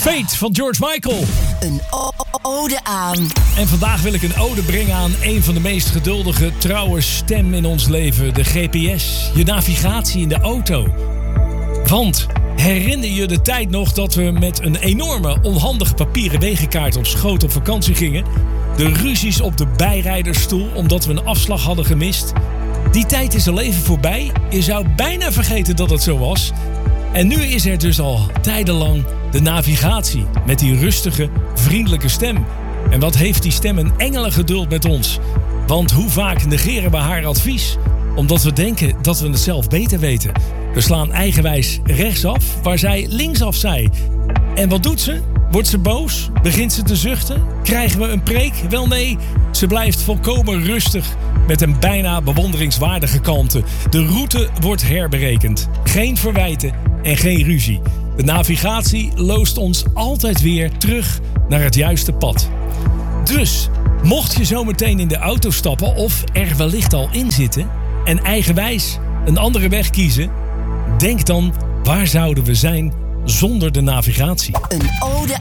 Fate van George Michael. Een ode aan. En vandaag wil ik een ode brengen aan een van de meest geduldige, trouwe stem in ons leven. De GPS, je navigatie in de auto. Want herinner je de tijd nog dat we met een enorme, onhandige papieren wegenkaart op schoot op vakantie gingen? De ruzies op de bijrijdersstoel omdat we een afslag hadden gemist? Die tijd is al even voorbij. Je zou bijna vergeten dat het zo was. En nu is er dus al tijdenlang de navigatie met die rustige, vriendelijke stem. En wat heeft die stem een engelengeduld met ons? Want hoe vaak negeren we haar advies? Omdat we denken dat we het zelf beter weten. We slaan eigenwijs rechtsaf waar zij linksaf zei. En wat doet ze? Wordt ze boos? Begint ze te zuchten? Krijgen we een preek? Wel nee, ze blijft volkomen rustig met een bijna bewonderingswaardige kalmte. De route wordt herberekend. Geen verwijten en geen ruzie. De navigatie loost ons altijd weer terug naar het juiste pad. Dus, mocht je zo meteen in de auto stappen of er wellicht al in zitten en eigenwijs een andere weg kiezen, denk dan, waar zouden we zijn zonder de navigatie? Een ode